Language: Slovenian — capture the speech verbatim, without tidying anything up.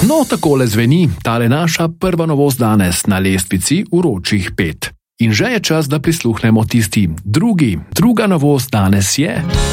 No, takole zveni tale naša prva novost danes na lestvici vročih pet. In že je čas, da prisluhnemo tisti drugi. Druga novost danes je...